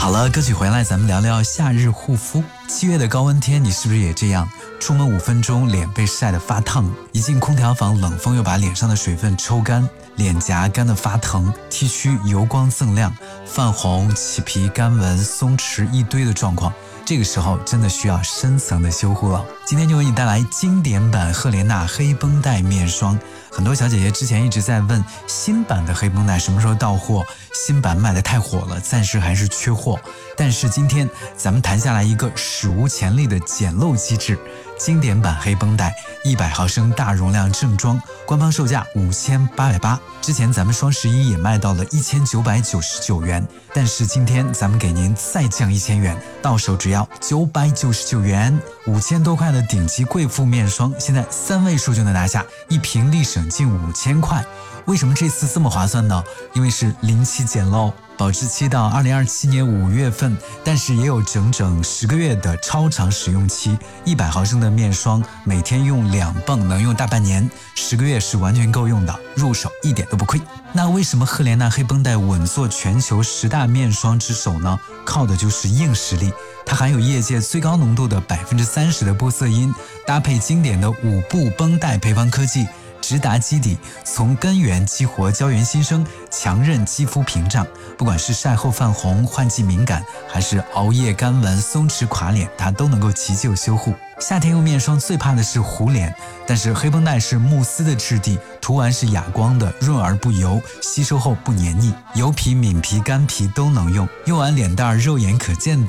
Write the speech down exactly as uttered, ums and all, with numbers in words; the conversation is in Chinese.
好了，歌曲回来，咱们聊聊夏日护肤。七月的高温天，你是不是也这样？出门五分钟，脸被晒得发烫；一进空调房，冷风又把脸上的水分抽干，脸颊干得发疼，T 区油光锃亮，泛红、起皮、干纹、松弛一堆的状况。这个时候真的需要深层的修护了。今天就为你带来经典版赫莲娜黑绷带面霜。很多小姐姐之前一直在问新版的黑绷带什么时候到货，新版卖得太火了，暂时还是缺货。但是今天咱们谈下来一个史无前例的捡漏机制，经典版黑绷带一百毫升大容量正装，官方售价五千八百八，之前咱们双十一也卖到了一千九百九十九元，但是今天咱们给您再降一千元，到手只要九百九十九元，五千多块的顶级贵妇面霜，现在三位数就能拿下，一瓶立省近五千块。为什么这次这么划算呢？因为是零期捡漏，保质期到二零二七年五月份，但是也有整整十个月的超长使用期。一百毫升的面霜，每天用两泵，能用大半年，十个月是完全够用的，入手一点都不亏。那为什么赫莲娜黑绷带稳坐全球十大面霜之首呢？靠的就是硬实力。它含有业界最高浓度的百分之三十的玻色因，搭配经典的五步绷带配方科技，直达基底，从根源激活胶原新生，强韧肌肤屏障。不管是晒后泛红、换季敏感，还是熬夜干纹、松弛垮脸，它都能够急救修护。夏天用面霜最怕的是糊脸，但是黑绷带是慕斯的质地，涂完是哑光的，润而不油，吸收后不黏腻，油皮、敏皮、干皮都能用，用完脸蛋肉眼可见的